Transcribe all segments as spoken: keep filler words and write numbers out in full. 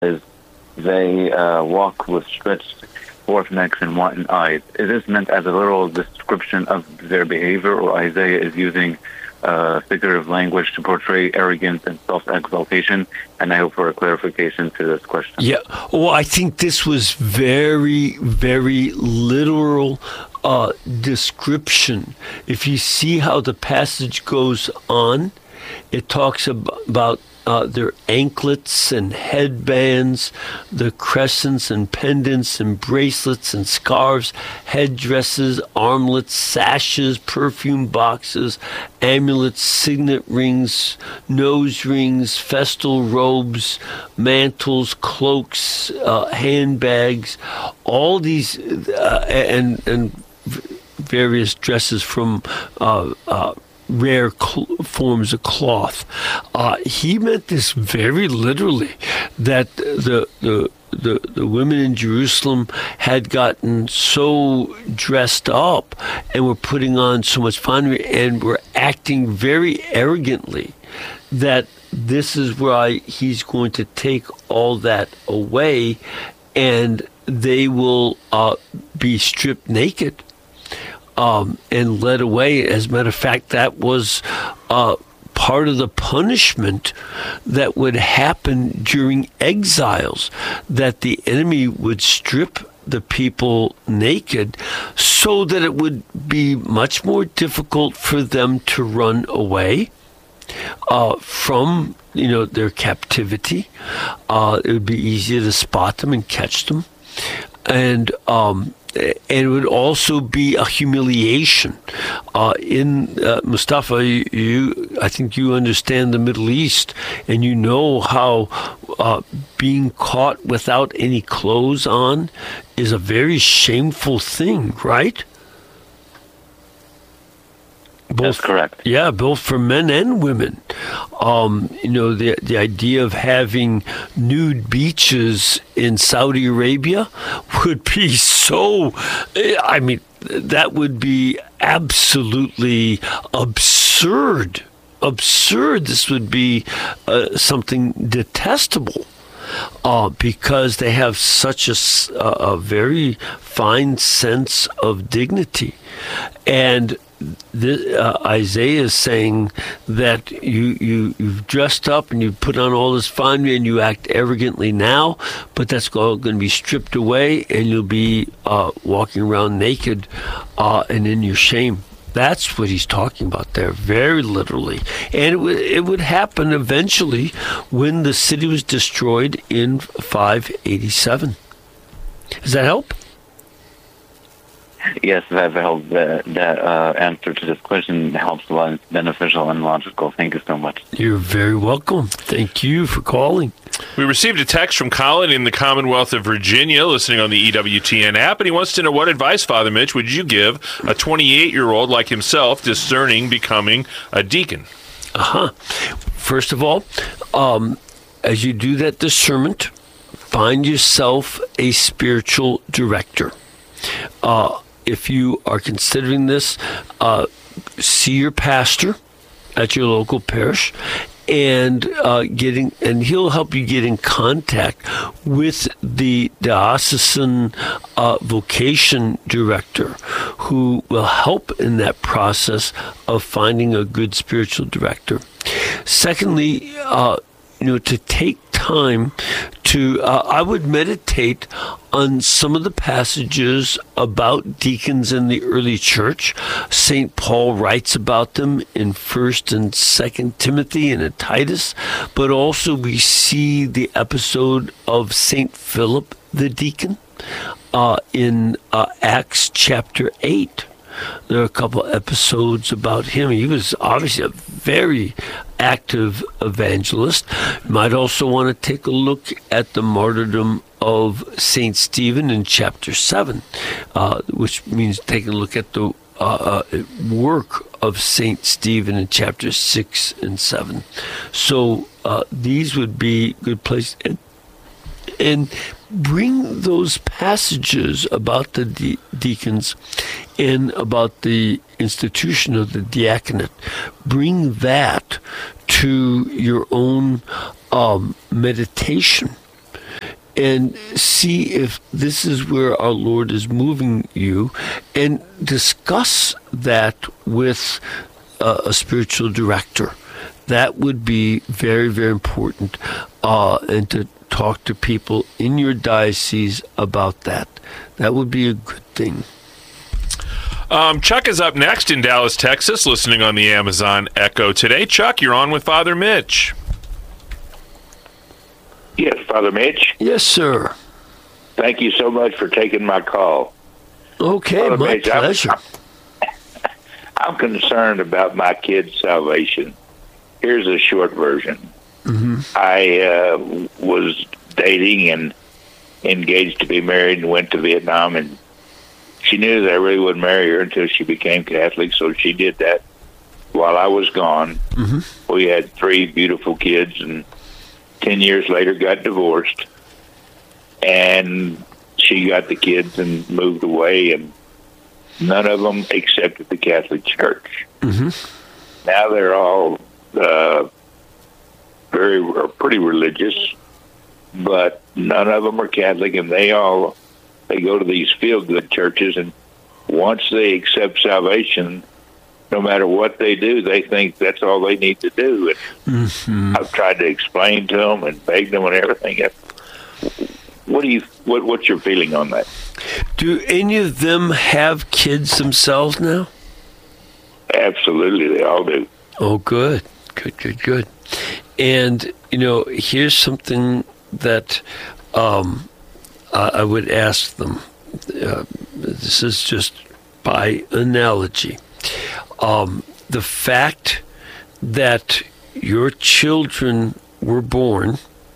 is they uh, walk with stretched forth necks and wanton eyes. Is this meant as a literal description of their behavior, or Isaiah is using uh, figurative language to portray arrogance and self-exaltation? And I hope for a clarification to this question. Yeah, well, I think this was very, very literal uh, description. If you see how the passage goes on, it talks ab- about Uh, their anklets and headbands, the crescents and pendants and bracelets and scarves, headdresses, armlets, sashes, perfume boxes, amulets, signet rings, nose rings, festal robes, mantles, cloaks, uh, handbags, all these, uh, and, and various dresses from uh, uh, rare cl- forms of cloth. Uh, he meant this very literally, that the, the the the women in Jerusalem had gotten so dressed up and were putting on so much finery and were acting very arrogantly, that this is why he's going to take all that away, and they will uh, be stripped naked. Um, and led away. As a matter of fact, that was uh, part of the punishment that would happen during exiles, that the enemy would strip the people naked so that it would be much more difficult for them to run away uh, from, you know, their captivity. Uh, it would be easier to spot them and catch them. And um And it would also be a humiliation. Uh, in uh, Mustafa, you, you, I think you understand the Middle East, and you know how uh, being caught without any clothes on is a very shameful thing, right? Both, That's correct. Yeah, both for men and women. Um, you know, the the idea of having nude beaches in Saudi Arabia would be so, I mean, that would be absolutely absurd. Absurd. This would be uh, something detestable. Uh, because they have such a, a very fine sense of dignity. And the, uh, Isaiah is saying that you, you, you've dressed up and you put on all this finery and you act arrogantly now, but that's all going to be stripped away and you'll be uh, walking around naked uh, and in your shame. That's what he's talking about there, very literally. And it, w- it would happen eventually when the city was destroyed in five eighty-seven. Does that help? Yes, that helps. That, that uh, answer to this question helps a lot. It's beneficial and logical. Thank you so much. You're very welcome. Thank you for calling. We received a text from Colin in the Commonwealth of Virginia, listening on the E W T N app, and he wants to know, what advice, Father Mitch, would you give a twenty-eight-year-old like himself discerning becoming a deacon? Uh-huh. First of all, um, as you do that discernment, find yourself a spiritual director. Uh, if you are considering this, uh, see your pastor at your local parish, and uh, getting, and he'll help you get in contact with the diocesan uh, vocation director, who will help in that process of finding a good spiritual director. Secondly, uh, you know, to take time to, uh, I would meditate on some of the passages about deacons in the early church. Saint Paul writes about them in First and Second Timothy and in Titus, but also we see the episode of Saint Philip the deacon uh, in uh, Acts chapter eight. There are a couple episodes about him. He was obviously a very active evangelist. You might also want to take a look at the martyrdom of Saint Stephen in chapter seven, uh, which means taking a look at the uh, uh, work of Saint Stephen in chapters six and seven. So uh, these would be good places. And, and bring those passages about the de- deacons and about the institution of the diaconate, bring that to your own um, meditation and see if this is where our Lord is moving you, and discuss that with uh, a spiritual director. That would be very, very important, uh, and to talk to people in your diocese about that. That would be a good thing. Um, Chuck is up next in Dallas, Texas, listening on the Amazon Echo today. Chuck, you're on with Father Mitch. Yes, Father Mitch. Yes, sir. Thank you so much for taking my call. Okay, Father my Mitch, I'm- pleasure. I'm concerned about my kids' salvation. Here's a short version. Mm-hmm. I uh, was dating and engaged to be married and went to Vietnam, and she knew that I really wouldn't marry her until she became Catholic, so she did that while I was gone. Mm-hmm. We had three beautiful kids, and ten years later got divorced. And she got the kids and moved away, and none of them accepted the Catholic Church. Mm-hmm. Now they're all uh, very or pretty religious, but none of them are Catholic, and they all they go to these feel-good churches, and once they accept salvation, no matter what they do, they think that's all they need to do. And Mm-hmm. I've tried to explain to them and beg them and everything. What do you? What, what's your feeling on that? Do any of them have kids themselves now? Absolutely, they all do. Oh, good. Good, good, good. And, you know, here's something that um, I, I would ask them. Uh, this is just by analogy. Um, the fact that your children were born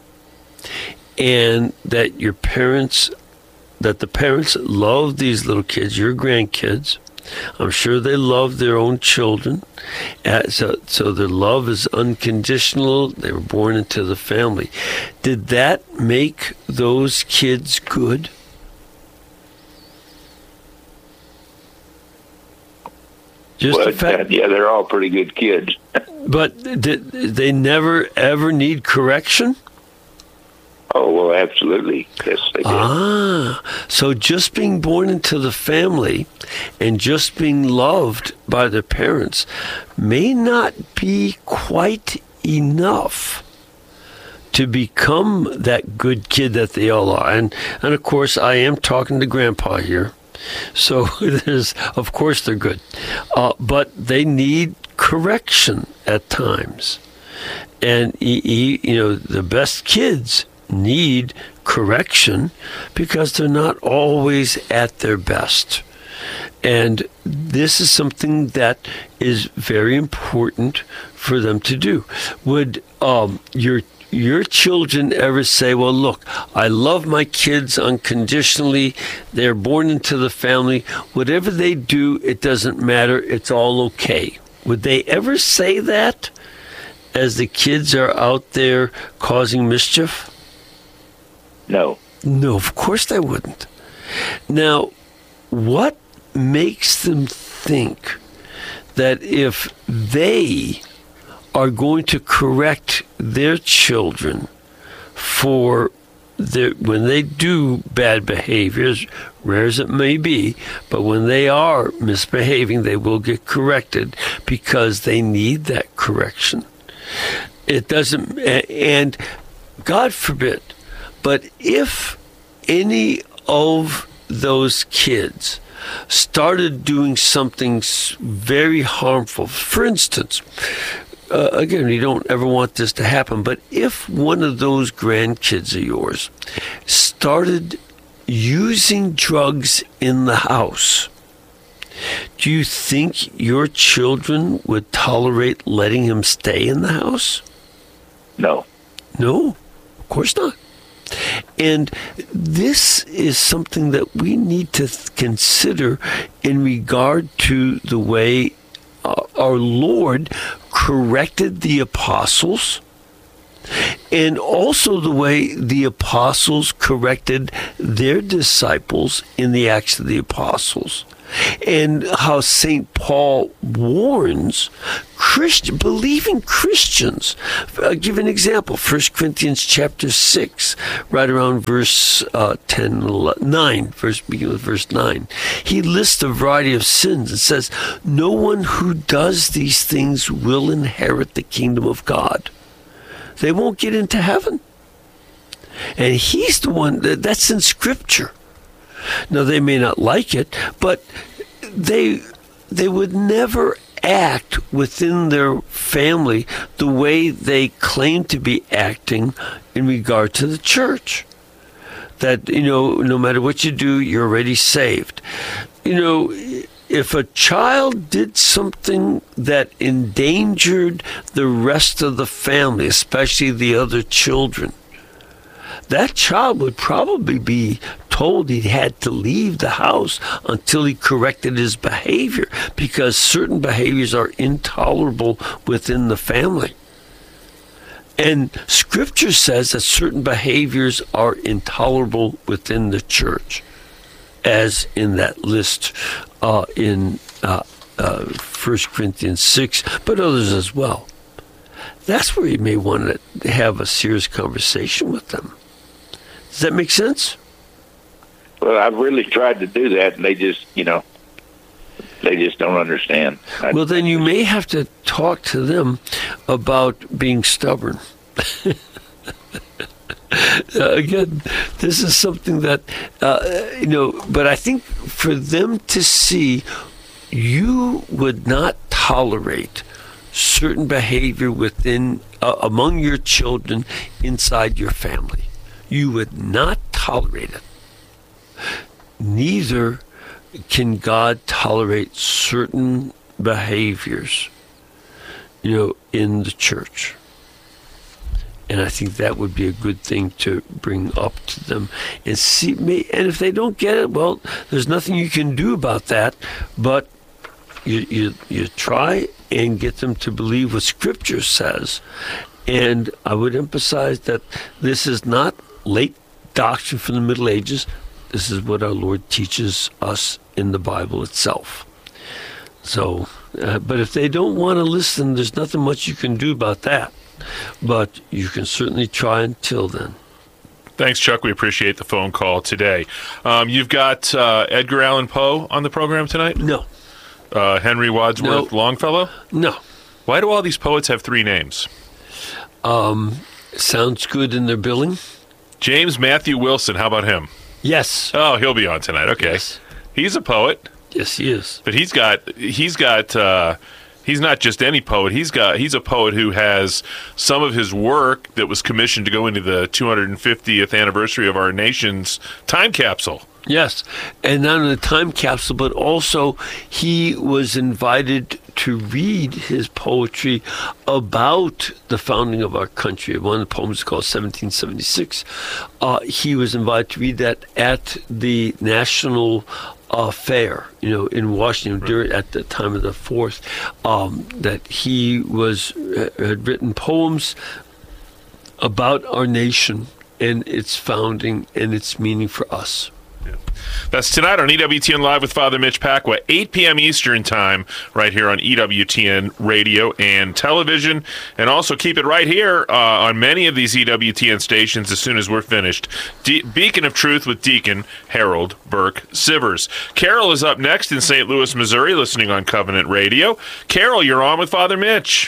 and that your parents, that the parents love these little kids, your grandkids. I'm sure they love their own children. Uh, so, so their love is unconditional. They were born into the family. Did that make those kids good? Just Well, the fact, yeah, they're all pretty good kids. but did they never ever need correction? Oh, well, absolutely. Yes, they did. Ah, so just being born into the family and just being loved by their parents may not be quite enough to become that good kid that they all are. And, and of course, I am talking to Grandpa here. So there's, of course, they're good. Uh, but they need correction at times. And, he, he, you know, the best kids need correction because they're not always at their best. And this is something that is very important for them to do. Would um, your your children ever say, well, look, I love my kids unconditionally. They're born into the family. Whatever they do, it doesn't matter. It's all okay. Would they ever say that as the kids are out there causing mischief? No. No, of course they wouldn't. Now, what makes them think that if they are going to correct their children for their, when they do bad behaviors, rare as it may be, but when they are misbehaving, they will get corrected because they need that correction. It doesn't, and God forbid, but if any of those kids started doing something very harmful, for instance, uh, again, you don't ever want this to happen, but if one of those grandkids of yours started using drugs in the house, do you think your children would tolerate letting him stay in the house? No. No, of course not. And this is something that we need to th- consider in regard to the way uh, our Lord corrected the apostles, and also the way the apostles corrected their disciples in the Acts of the Apostles. And how Saint Paul warns Christian, believing Christians. I'll give an example. First Corinthians chapter six, right around verse uh, ten, eleven, nine, verse, beginning with verse nine. He lists a variety of sins and says, no one who does these things will inherit the kingdom of God. They won't get into heaven. And he's the one, that, that's in Scripture. Now, they may not like it, but they they would never act within their family the way they claim to be acting in regard to the church. That, you know, no matter what you do, you're already saved. You know, if a child did something that endangered the rest of the family, especially the other children, that child would probably be told he had to leave the house until he corrected his behavior, because certain behaviors are intolerable within the family. And Scripture says that certain behaviors are intolerable within the church, as in that list uh, in uh, uh, First Corinthians six, but others as well. That's where you may want to have a serious conversation with them. Does that make sense? Well, I've really tried to do that, and they just, you know, they just don't understand. I, well, then you may have to talk to them about being stubborn. uh, again, this is something that, uh, you know, but I think for them to see you would not tolerate certain behavior within, uh, among your children inside your family. You would not tolerate it. Neither can God tolerate certain behaviors, you know, in the church. And I think that would be a good thing to bring up to them and see. And if they don't get it, well, there's nothing you can do about that. But you you, you try and get them to believe what Scripture says. And I would emphasize that this is not late doctrine from the Middle Ages. This is what our Lord teaches us in the Bible itself. So, uh, but if they don't want to listen, there's nothing much you can do about that. But you can certainly try until then. Thanks, Chuck. We appreciate the phone call today. Um, you've got uh, Edgar Allan Poe on the program tonight? No. Uh, Henry Wadsworth No. Longfellow? No. Why do all these poets have three names? Um, sounds good in their billing. James Matthew Wilson, how about him? Yes. Oh, he'll be on tonight. Okay. Yes. He's a poet. Yes, he is. But he's got he's got uh, he's not just any poet. He's got he's a poet who has some of his work that was commissioned to go into the two hundred fiftieth anniversary of our nation's time capsule. Yes, and not only the time capsule, but also he was invited to read his poetry about the founding of our country. One of the poems is called seventeen seventy-six. Uh, he was invited to read that at the National uh, Fair, you know, in Washington, right, during, at the time of the fourth, um, that he was had written poems about our nation and its founding and its meaning for us. Yeah. That's tonight on E W T N Live with Father Mitch Pacwa, eight p.m. Eastern Time, right here on E W T N Radio and Television. And also keep it right here uh, on many of these E W T N stations as soon as we're finished. De- Beacon of Truth with Deacon Harold Burke Sivers. Carol is up next in Saint Louis, Missouri, listening on Covenant Radio. Carol, you're on with Father Mitch.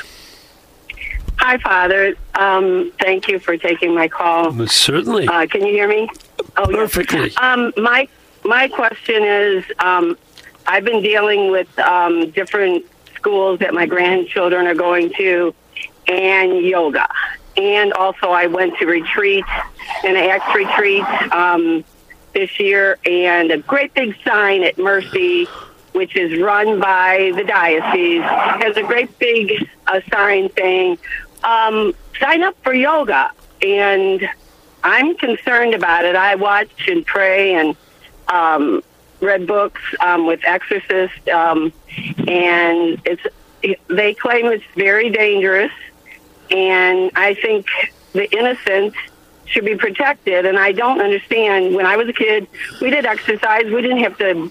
Hi, Father. Um, thank you for taking my call. Certainly. Uh, can you hear me? Oh, perfectly. Yes. Um, my my question is, um, I've been dealing with um, different schools that my grandchildren are going to, and yoga, and also I went to retreat, an ACTS retreat um, this year, and a great big sign at Mercy, which is run by the diocese, has a great big uh, sign saying, um, sign up for yoga. And I'm concerned about it. I watch and pray and um, read books um, with exorcists, um, and it's they claim it's very dangerous, and I think the innocent should be protected, and I don't understand. When I was a kid, we did exercise. We didn't have to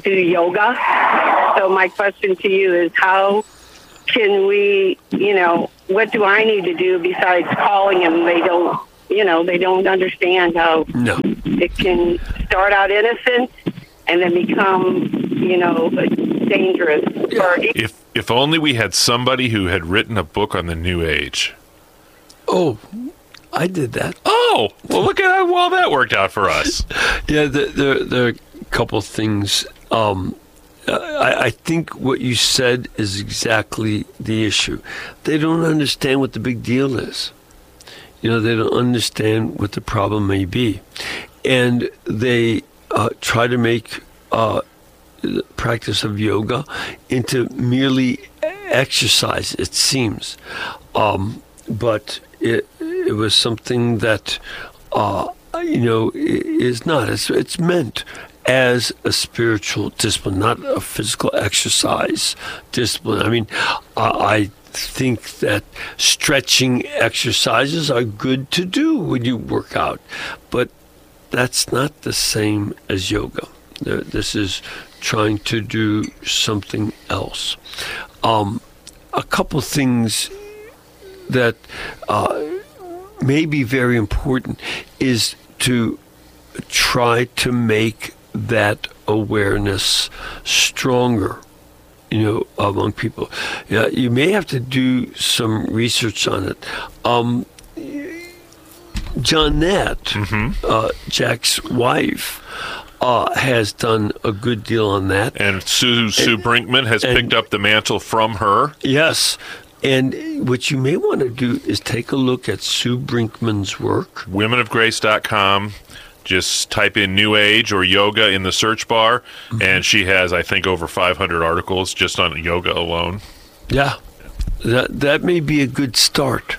do yoga. So my question to you is, how can we, you know, what do I need to do besides calling them? They don't, you know, they don't understand how No. it can start out innocent and then become, you know, dangerous. For If if only we had somebody who had written a book on the New Age. Oh, I did that. Oh, well, look at how well that worked out for us. Yeah, there, there, there are a couple of things. Um, I, I think what you said is exactly the issue. They don't understand what the big deal is. You know, they don't understand what the problem may be. And they uh, try to make uh, the practice of yoga into merely exercise, it seems. Um, but it, it was something that, uh, you know, is not. It's, it's meant as a spiritual discipline, not a physical exercise discipline. I mean, I, I think that stretching exercises are good to do when you work out, but that's not the same as yoga. This is trying to do something else. Um, a couple things that uh, may be very important is to try to make that awareness stronger, you know, among people. Yeah, you may have to do some research on it. Um, Johnette, mm-hmm. uh, Jack's wife, uh, has done a good deal on that. And Sue, Sue and, Brinkman has and, picked up the mantle from her. Yes. And what you may want to do is take a look at Sue Brinkman's work. women of grace dot com. Just type in New Age or yoga in the search bar, mm-hmm. and she has, I think, over five hundred articles just on yoga alone. Yeah, that that may be a good start.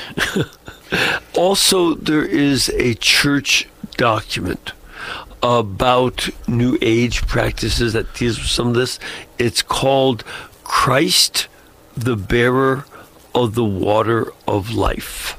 Also, there is a church document about New Age practices that deals with some of this. It's called Christ, the Bearer of the Water of Life.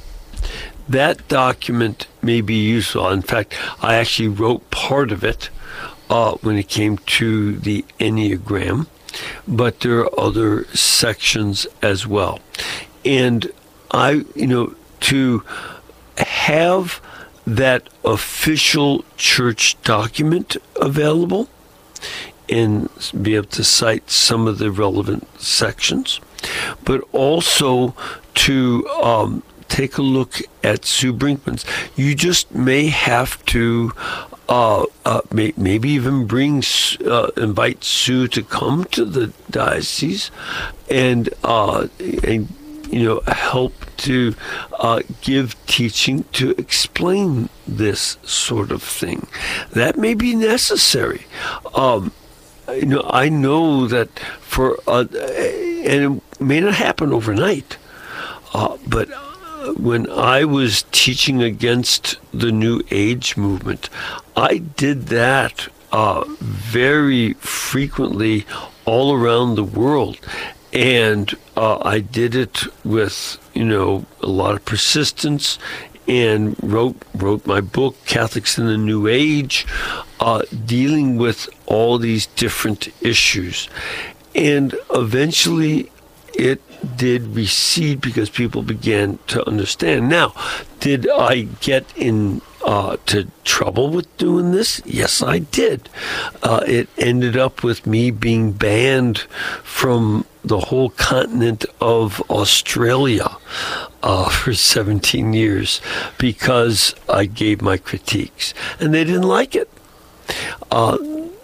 That document may be useful. In fact, I actually wrote part of it uh, when it came to the Enneagram, but there are other sections as well. And I, you know, to have that official church document available and be able to cite some of the relevant sections, but also to um, take a look at Sue Brinkman's. You just may have to uh, uh, may, maybe even bring, uh, invite Sue to come to the diocese and, uh, and you know, help to uh, give teaching to explain this sort of thing. That may be necessary. Um, you know, I know that for, uh, and it may not happen overnight, uh, but when I was teaching against the New Age movement, I did that uh, very frequently all around the world. And uh, I did it with, you know, a lot of persistence, and wrote wrote my book, Catholics in the New Age, uh, dealing with all these different issues. And eventually it did recede because people began to understand. Now, did I get in uh, to trouble with doing this? Yes, I did. Uh, it ended up with me being banned from the whole continent of Australia uh, for seventeen years because I gave my critiques, and they didn't like it. Uh,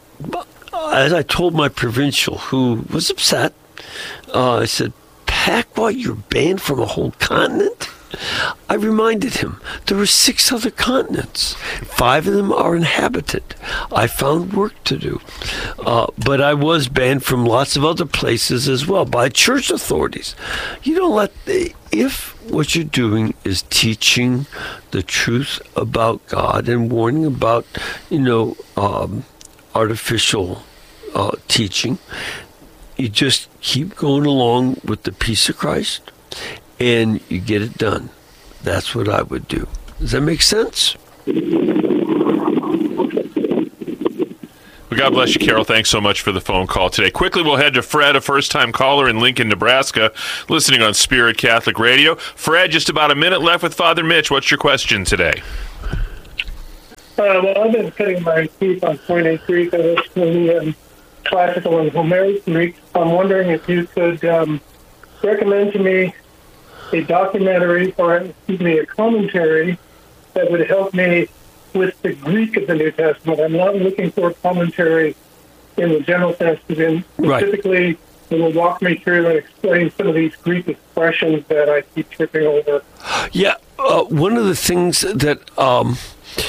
as I told my provincial, who was upset, uh, I said, "Pacwa, you're banned from a whole continent?" I reminded him there were six other continents. Five of them are inhabited. I found work to do. Uh, but I was banned from lots of other places as well by church authorities. You don't let... The, if what you're doing is teaching the truth about God and warning about, you know, um, artificial uh, teaching, you just keep going along with the peace of Christ, and you get it done. That's what I would do. Does that make sense? We Well, God bless you, Carol. Thanks so much for the phone call today. Quickly, we'll head to Fred, a first-time caller in Lincoln, Nebraska, listening on Spirit Catholic Radio. Fred, just about a minute left with Father Mitch. What's your question today? Uh, well, I've been cutting my teeth on Koine Greek. I was studying classical and Homeric Greek. I'm wondering if you could um, recommend to me a documentary, or excuse me, a commentary that would help me with the Greek of the New Testament. I'm not looking for a commentary in the general sense, but in specifically right. It will walk me through and explain some of these Greek expressions that I keep tripping over. Yeah, uh, one of the things that um,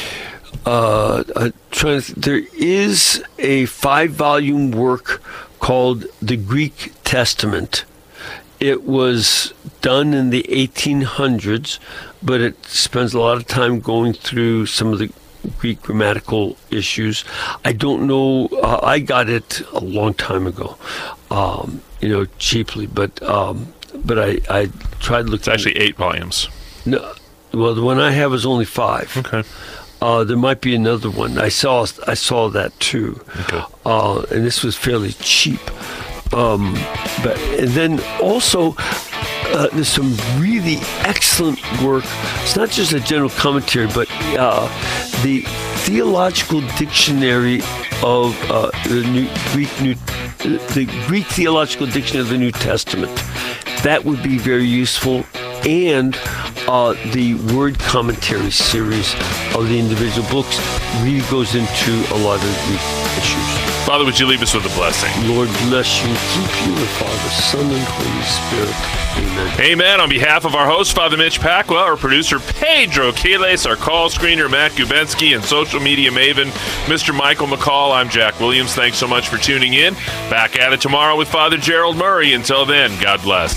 uh, uh, trying to, there is a five-volume work called The Greek Testament. It was done in the eighteen hundreds, but it spends a lot of time going through some of the Greek grammatical issues. I don't know. Uh, I got it a long time ago, um, you know, cheaply, but um, but I, I tried looking. It's actually eight volumes. No, well, the one I have is only five. Okay. Uh, there might be another one. I saw I saw that too, okay. uh, and this was fairly cheap. Um, but and then also uh, there's some really excellent work. It's not just a general commentary, but uh, the Theological Dictionary of uh, the New Greek New the Greek Theological Dictionary of the New Testament. That would be very useful, and uh, the word commentary series of the individual books really goes into a lot of Greek issues. Father, would you leave us with a blessing? Lord bless you, keep you, the Father, Son, and Holy Spirit. Amen. Amen. On behalf of our host, Father Mitch Pacwa, our producer, Pedro Quiles, our call screener, Matt Gubensky, and social media maven, Mister Michael McCall, I'm Jack Williams. Thanks so much for tuning in. Back at it tomorrow with Father Gerald Murray. Until then, God bless.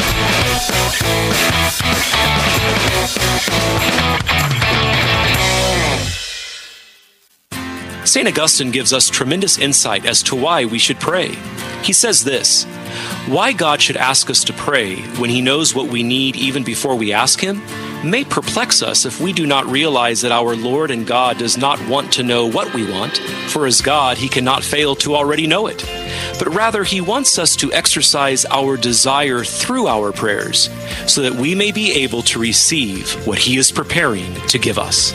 Saint Augustine gives us tremendous insight as to why we should pray. He says this: why God should ask us to pray when He knows what we need even before we ask Him may perplex us if we do not realize that our Lord and God does not want to know what we want, for as God He cannot fail to already know it. But rather He wants us to exercise our desire through our prayers so that we may be able to receive what He is preparing to give us.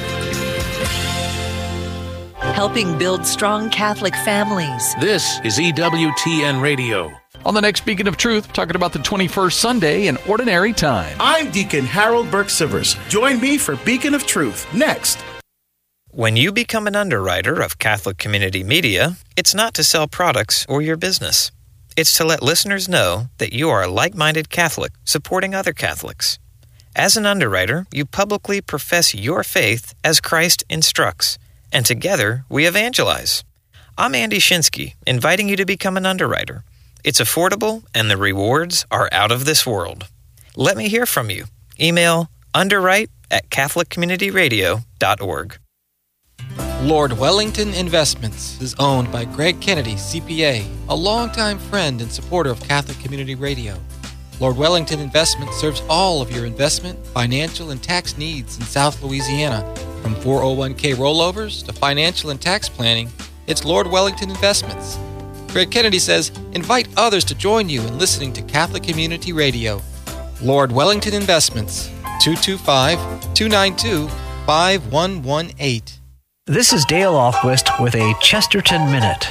Helping build strong Catholic families. This is E W T N Radio. On the next Beacon of Truth, talking about the twenty-first Sunday in Ordinary Time. I'm Deacon Harold Burke-Sivers. Join me for Beacon of Truth next. When you become an underwriter of Catholic Community Media, it's not to sell products or your business. It's to let listeners know that you are a like-minded Catholic supporting other Catholics. As an underwriter, you publicly profess your faith as Christ instructs, and together we evangelize. I'm Andy Shinsky, inviting you to become an underwriter. It's affordable, and the rewards are out of this world. Let me hear from you. Email underwrite at catholic community radio dot org. Lord Wellington Investments is owned by Greg Kennedy, C P A, a longtime friend and supporter of Catholic Community Radio. Lord Wellington Investments serves all of your investment, financial, and tax needs in South Louisiana. From four oh one k rollovers to financial and tax planning, it's Lord Wellington Investments. Greg Kennedy says, invite others to join you in listening to Catholic Community Radio. Lord Wellington Investments, two two five, two nine two, five one one eight. This is Dale Alquist with a Chesterton Minute.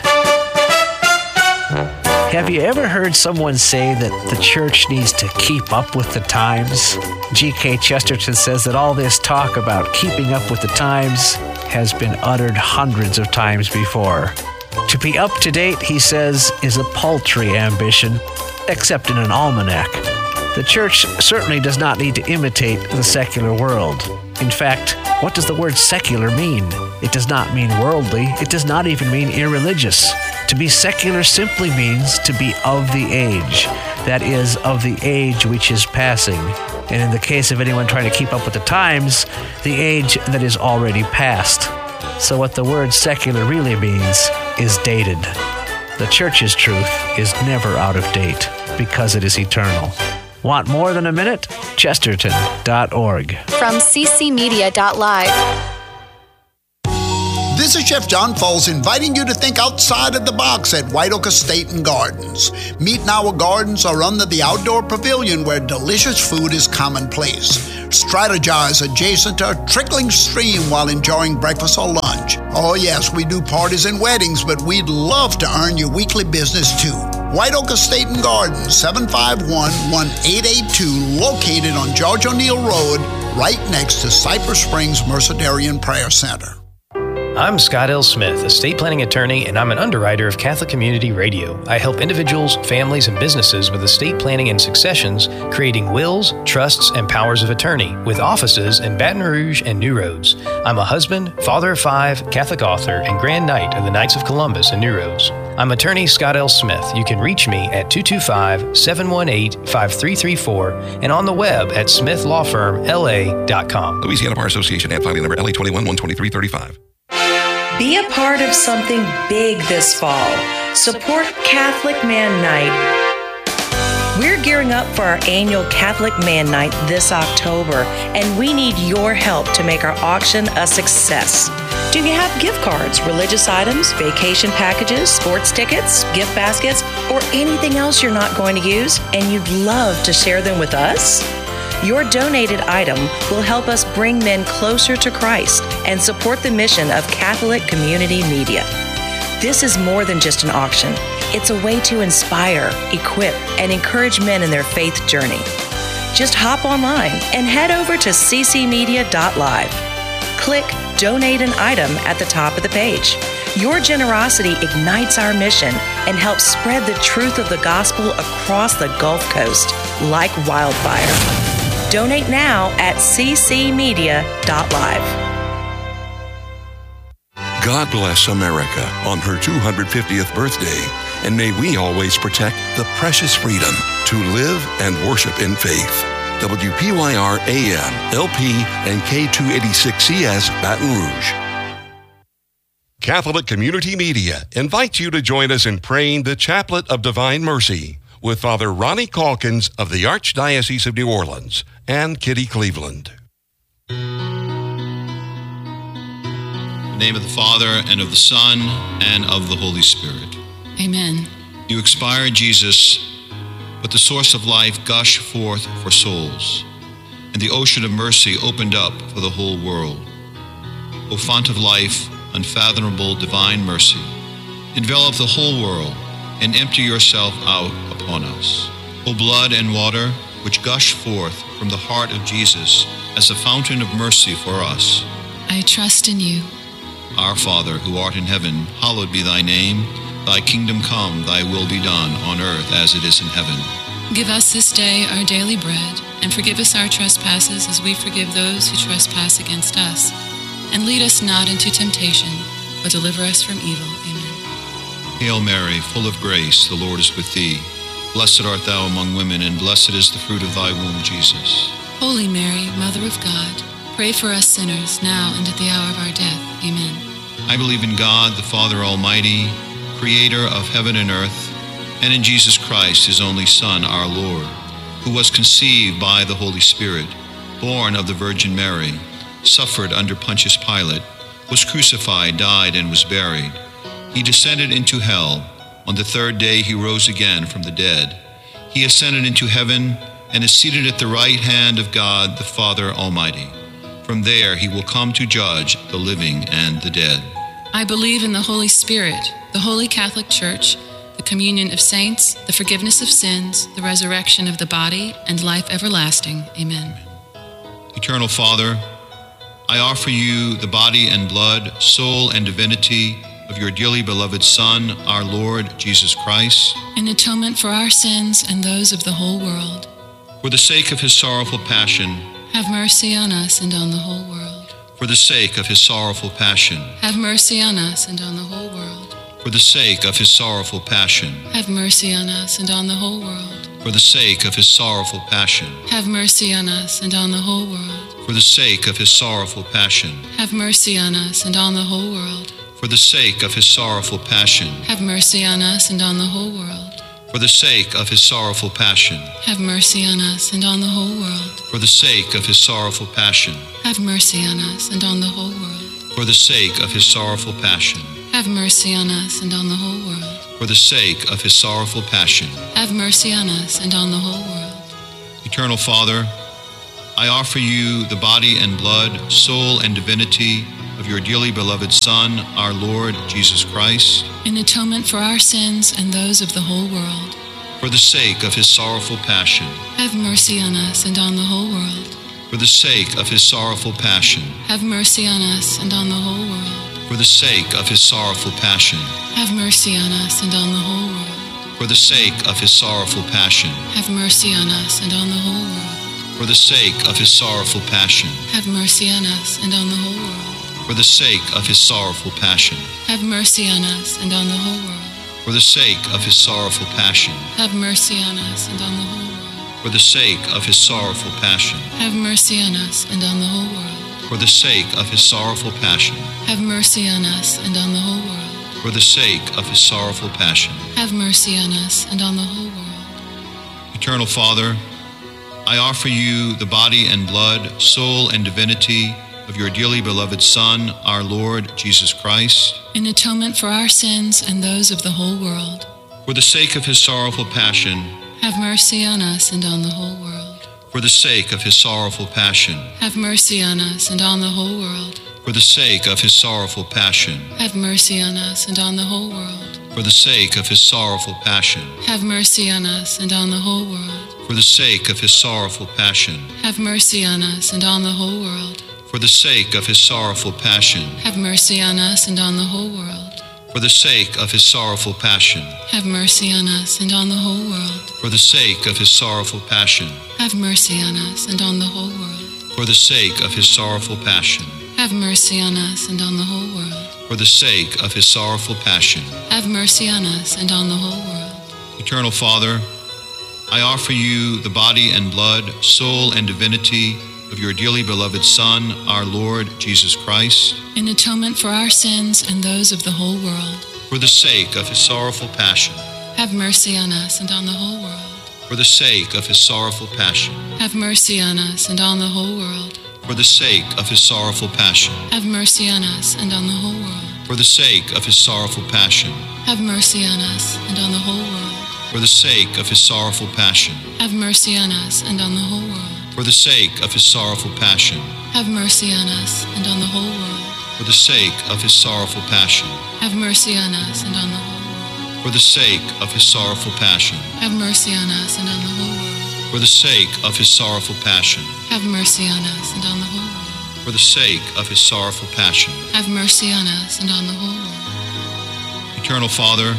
Have you ever heard someone say that the church needs to keep up with the times? G K Chesterton says that all this talk about keeping up with the times has been uttered hundreds of times before. To be up to date, he says, is a paltry ambition, except in an almanac. The church certainly does not need to imitate the secular world. In fact, what does the word secular mean? It does not mean worldly. It does not even mean irreligious. To be secular simply means to be of the age. That is, of the age which is passing. And in the case of anyone trying to keep up with the times, the age that is already past. So what the word secular really means is dated. The church's truth is never out of date because it is eternal. Want more than a minute? Chesterton dot org. From c c media dot live. This This is Chef John Foles inviting you to think outside of the box at White Oak Estate and Gardens. Meet in our gardens or under the outdoor pavilion where delicious food is commonplace. Strategize adjacent to a trickling stream while enjoying breakfast or lunch. Oh yes, we do parties and weddings, but we'd love to earn your weekly business too. White Oak Estate and Gardens, seven five one, one eight eight two, located on George O'Neill Road, right next to Cypress Springs Mercedarian Prayer Center. I'm Scott L. Smith, estate planning attorney, and I'm an underwriter of Catholic Community Radio. I help individuals, families, and businesses with estate planning and successions, creating wills, trusts, and powers of attorney, with offices in Baton Rouge and New Roads. I'm a husband, father of five, Catholic author, and Grand Knight of the Knights of Columbus in New Roads. I'm attorney Scott L. Smith. You can reach me at two two five, seven one eight, five three three four and on the web at smith law firm l a dot com. Louisiana Bar Association, app filing number L A twenty-one one twenty-three thirty-five. Be a part of something big this fall. Support Catholic Man Night. We're gearing up for our annual Catholic Man Night this October, and we need your help to make our auction a success. Do you have gift cards, religious items, vacation packages, sports tickets, gift baskets, or anything else you're not going to use, and you'd love to share them with us? Your donated item will help us bring men closer to Christ and support the mission of Catholic Community Media. This is more than just an auction. It's a way to inspire, equip, and encourage men in their faith journey. Just hop online and head over to c c media dot live. Click Donate an Item at the top of the page. Your generosity ignites our mission and helps spread the truth of the gospel across the Gulf Coast like wildfire. Donate now at c c media dot live. God bless America on her two hundred fiftieth birthday, and may we always protect the precious freedom to live and worship in faith. W P Y R A M, L P, and K two eighty-six C S Baton Rouge. Catholic Community Media invites you to join us in praying the Chaplet of Divine Mercy with Father Ronnie Calkins of the Archdiocese of New Orleans and Kitty Cleveland. In the name of the Father, and of the Son, and of the Holy Spirit. Amen. You expired, Jesus, but the source of life gushed forth for souls, and the ocean of mercy opened up for the whole world. O font of life, unfathomable divine mercy, envelop the whole world and empty yourself out upon us. O blood and water, which gush forth from the heart of Jesus as a fountain of mercy for us. I trust in you. Our Father, who art in heaven, hallowed be thy name. Thy kingdom come, thy will be done on earth as it is in heaven. Give us this day our daily bread, and forgive us our trespasses as we forgive those who trespass against us. And lead us not into temptation, but deliver us from evil. Amen. Hail Mary, full of grace, the Lord is with thee. Blessed art thou among women, and blessed is the fruit of thy womb, Jesus. Holy Mary, Mother of God, pray for us sinners, now and at the hour of our death. Amen. I believe in God, the Father Almighty, creator of heaven and earth, and in Jesus Christ, his only Son, our Lord, who was conceived by the Holy Spirit, born of the Virgin Mary, suffered under Pontius Pilate, was crucified, died, and was buried. He descended into hell. On the third day he rose again from the dead. He ascended into heaven and is seated at the right hand of God, the Father Almighty. From there he will come to judge the living and the dead. I believe in the Holy Spirit, the Holy Catholic Church, the communion of saints, the forgiveness of sins, the resurrection of the body, and life everlasting. Amen. Eternal Father, I offer you the body and blood, soul and divinity of your dearly beloved Son, our Lord Jesus Christ, in atonement for our sins and those of the whole world. For the sake of his sorrowful passion, have mercy on us and on the whole world. For the sake of his sorrowful passion, have mercy on us and on the whole world. For the sake of his sorrowful passion, have mercy on us and on the whole world. For the sake of his sorrowful passion, have mercy on us and on the whole world. For the sake of his sorrowful passion, have mercy on us and on the whole world. For the sake of his sorrowful passion, have mercy on us and on the whole world. For the sake of his sorrowful passion, have mercy on us and on the whole world. For the sake of his sorrowful passion, have mercy on us and on the whole world. For the sake of his sorrowful passion. Have mercy on us and on the whole world. For the sake of his sorrowful passion. Have mercy on us and on the whole world. Eternal Father, I offer you the body and blood, soul and divinity of your dearly beloved Son, our Lord Jesus Christ, in atonement for our sins and those of the whole world. For the sake of his sorrowful passion. Have mercy on us and on the whole world. For the sake of his sorrowful passion. Have mercy on us and on the whole world. For the sake of his sorrowful passion. Have mercy on us and on the whole world. For the sake of his sorrowful passion. Have mercy on us and on the whole world. For the sake of his sorrowful passion. Have mercy on us and on the whole world. For the sake of his sorrowful passion. Have mercy on us and on the whole world. For the sake of his sorrowful passion. Have mercy on us and on the whole world. For the sake of his sorrowful passion. Have mercy on us and on the whole world. For the sake of his sorrowful passion. Have mercy on us and on the whole world. For the sake of his sorrowful passion. Have mercy on us and on the whole world. Eternal Father, I offer you the body and blood, soul and divinity of your dearly beloved Son, our Lord Jesus Christ, in atonement for our sins and those of the whole world. For the sake of his sorrowful passion. Have mercy on us and on the whole world. For the sake of his sorrowful passion. Have mercy on us and on the whole world. For the sake of his sorrowful passion. Have mercy on us and on the whole world. For the sake of his sorrowful passion. Have mercy on us and on the whole world. For the sake of his sorrowful passion. Have mercy on us and on the whole world. For the sake of his sorrowful passion. Have mercy on us and on the whole world. For the sake of his sorrowful passion. Have mercy on us and on the whole world. For the sake of his sorrowful passion. Have mercy on us and on the whole world. For the sake of his sorrowful passion. Have mercy on us and on the whole world. For the sake of his sorrowful passion. Have mercy on us and on the whole world. Eternal Father, I offer you the body and blood, soul and divinity of your dearly beloved Son, our Lord Jesus Christ, in atonement for our sins and those of the whole world. For the sake of his sorrowful passion. Have mercy on us and on the whole world. For the sake of his sorrowful passion. Have mercy on us and on the whole world. For the sake of his sorrowful passion. Have mercy on us and on the whole world. For the sake of his sorrowful passion. Have mercy on us and on the whole world. For the sake of his sorrowful passion. Have mercy on us and on the whole world. For the sake of his sorrowful passion. Have mercy on us and on the whole world. For the sake of his sorrowful passion. Have mercy on us and on the whole world. For the sake of his sorrowful passion. Have mercy on us and on the whole world. For the sake of his sorrowful passion. Have mercy on us and on the whole world. For the sake of his sorrowful passion. Have mercy on us and on the whole world. Eternal Father,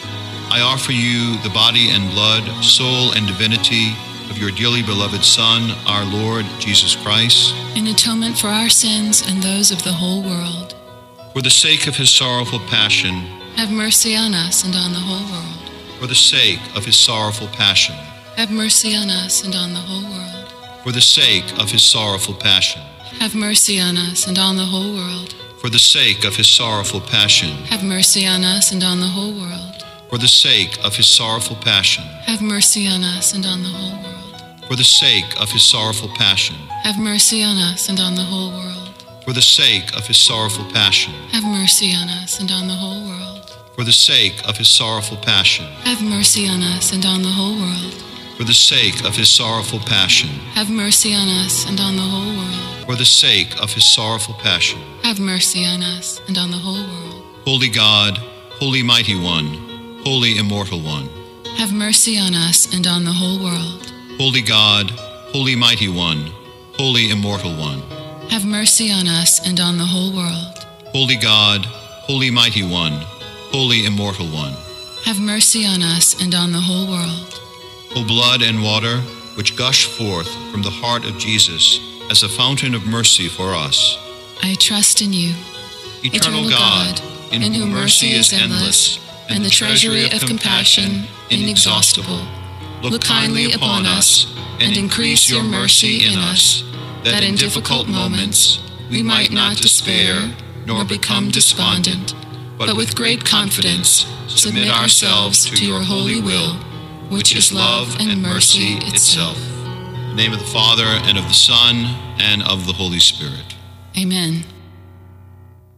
I offer you the body and blood, soul and divinity of your dearly beloved Son, our Lord Jesus Christ, in atonement for our sins and those of the whole world. For the sake of his sorrowful passion. Have mercy on us and on the whole world. For the sake of his sorrowful passion. Have mercy on us and on the whole world. For the sake of his sorrowful passion. Have mercy on us and on the whole world. For the sake of his sorrowful passion. Have mercy on us and on the whole world. For the sake of his sorrowful passion. Have mercy on us and on the whole world. For the sake of his sorrowful passion. Have mercy on us and on the whole world. For the sake of his sorrowful passion. Have mercy on us and on the whole world. For the sake of his sorrowful passion. Have mercy on us and on the whole world. For the sake of his sorrowful passion. Have mercy on us and on the whole world. For the sake of his sorrowful passion. Have mercy on us and on the whole world. Holy God, Holy Mighty One, Holy Immortal One. Have mercy on us and on the whole world. Holy God, Holy Mighty One, Holy Immortal One. Have mercy on us and on the whole world. Holy God, Holy Mighty One, Holy Immortal One. Have mercy on us and on the whole world. O blood and water, which gush forth from the heart of Jesus as a fountain of mercy for us, I trust in you, eternal God, in whom mercy is endless, and the treasury of compassion inexhaustible. Look kindly upon us, and increase your mercy in us, that in difficult moments we might not despair, nor become despondent, but with great confidence submit ourselves to your holy will, which is love and mercy itself. In the name of the Father, and of the Son, and of the Holy Spirit. Amen.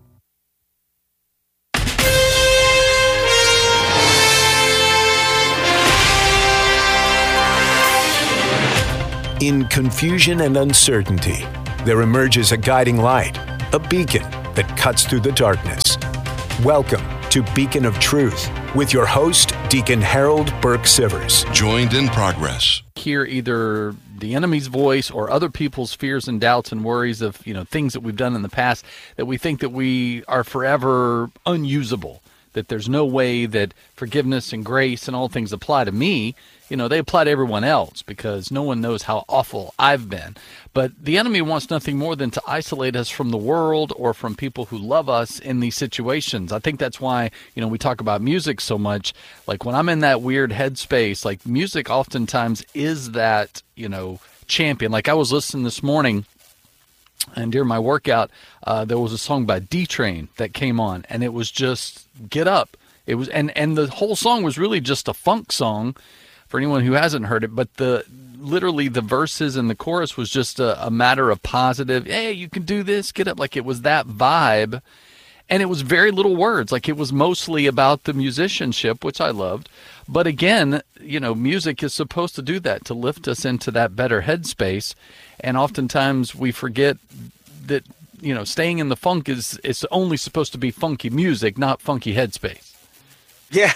In confusion and uncertainty, there emerges a guiding light, a beacon that cuts through the darkness. Welcome to Beacon of Truth with your host, Deacon Harold Burke Sivers. Joined in progress. Hear either the enemy's voice or other people's fears and doubts and worries of, you know, things that we've done in the past that we think that we are forever unusable, that there's no way that forgiveness and grace and all things apply to me. You know, they apply to everyone else because no one knows how awful I've been. But the enemy wants nothing more than to isolate us from the world or from people who love us in these situations. I think that's why, you know, we talk about music so much. Like when I'm in that weird headspace, like music oftentimes is that, you know, champion. Like I was listening this morning, and during my workout, uh, there was a song by D-Train that came on, and it was just get up. It was, and, and the whole song was really just a funk song for anyone who hasn't heard it, but the literally the verses and the chorus was just a, a matter of positive, hey, you can do this, get up. Like it was that vibe, and it was very little words. Like it was mostly about the musicianship, which I loved. But again, you know, music is supposed to do that, to lift us into that better headspace. And oftentimes we forget that, you know, staying in the funk is, is only supposed to be funky music, not funky headspace. Yeah,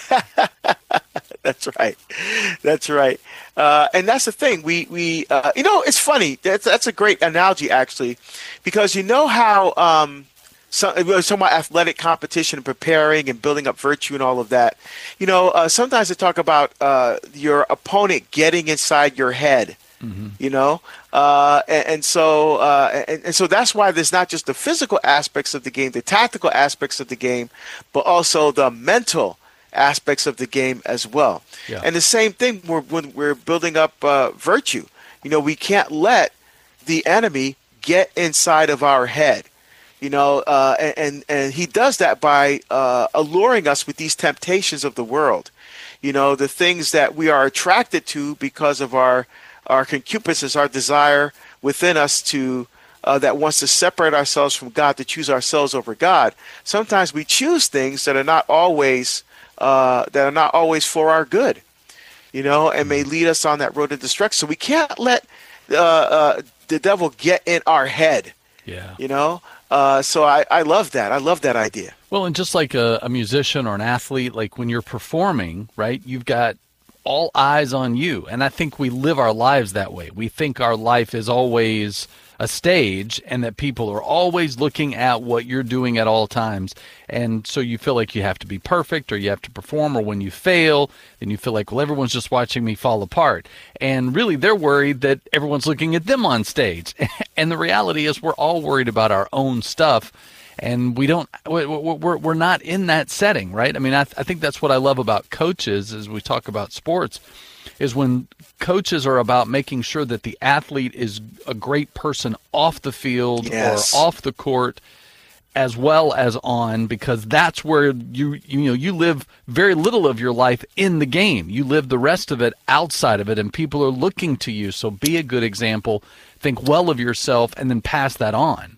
that's right. That's right. Uh, and that's the thing. We, we uh, you know, it's funny. That's, that's a great analogy, actually, because you know how um, so, we were talking about athletic competition and preparing and building up virtue and all of that. You know, uh, sometimes they talk about uh, your opponent getting inside your head. Mm-hmm. You know, uh, and, and so uh, and, and so that's why there's not just the physical aspects of the game, the tactical aspects of the game, but also the mental aspects of the game as well. Yeah. And the same thing we're, when we're building up uh, virtue. You know, we can't let the enemy get inside of our head. You know, uh, and, and and he does that by uh, alluring us with these temptations of the world. You know, the things that we are attracted to because of our our concupiscence, our desire within us to uh, that wants to separate ourselves from God, to choose ourselves over God. Sometimes we choose things that are not always uh, that are not always for our good, you know, and may lead us on that road to destruction. So we can't let uh, uh, the devil get in our head. Yeah, you know. Uh, so I, I love that. I love that idea. Well, and just like a, a musician or an athlete, like when you're performing, right, you've got all eyes on you. And I think we live our lives that way. We think our life is always a stage and that people are always looking at what you're doing at all times. And so you feel like you have to be perfect or you have to perform, or when you fail, then you feel like, well, everyone's just watching me fall apart. And really they're worried that everyone's looking at them on stage. And the reality is we're all worried about our own stuff. And we don't, we're, we're not in that setting, right? I mean, I, I think that's what I love about coaches as we talk about sports, is when coaches are about making sure that the athlete is a great person off the field yes. or off the court as well as on, because that's where you, you know, you live very little of your life in the game. You live the rest of it outside of it, and people are looking to you. So be a good example, think well of yourself, and then pass that on.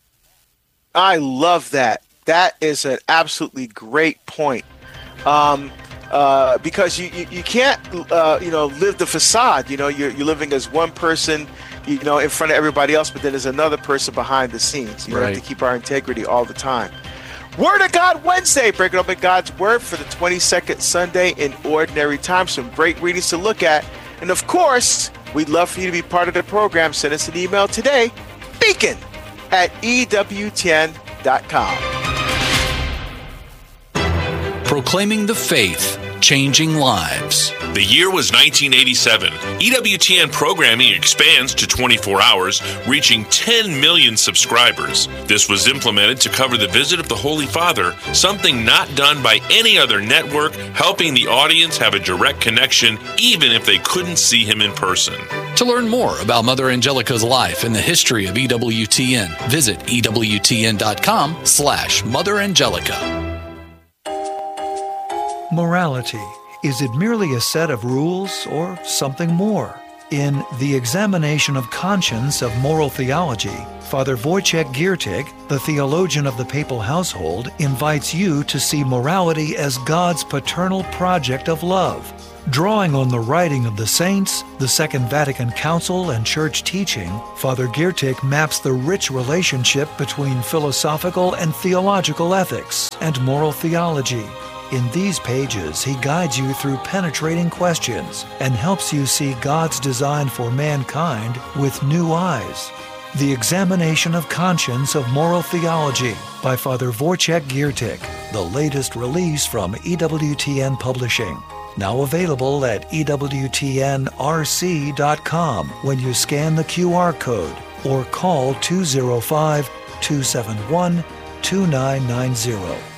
I love that. That is an absolutely great point. Um, uh, because you, you, you can't, uh, you know, live the facade. You know, you're, you're living as one person, you know, in front of everybody else, but then there's another person behind the scenes. You right. have to keep our integrity all the time. Word of God Wednesday, breaking open God's Word for the twenty-second Sunday in Ordinary Time. Some great readings to look at. And of course, we'd love for you to be part of the program. Send us an email today, Beacon at E W T N dot com. Proclaiming the faith, changing lives. The year was nineteen eighty-seven. E W T N programming expands to twenty-four hours, reaching ten million subscribers. This was implemented to cover the visit of the Holy Father, something not done by any other network, helping the audience have a direct connection even if they couldn't see him in person. To learn more about Mother Angelica's life and the history of E W T N, visit E W T N dot com slash Mother Angelica. Morality. Is it merely a set of rules or something more? In The Examination of Conscience of Moral Theology, Father Wojciech Giertych, the theologian of the papal household, invites you to see morality as God's paternal project of love. Drawing on the writing of the saints, the Second Vatican Council, and church teaching, Father Giertych maps the rich relationship between philosophical and theological ethics and moral theology. In these pages, he guides you through penetrating questions and helps you see God's design for mankind with new eyes. The Examination of Conscience of Moral Theology by Father Wojciech Giertych, the latest release from E W T N Publishing. Now available at E W T N R C dot com when you scan the Q R code or call two oh five, two seven one, two nine nine zero.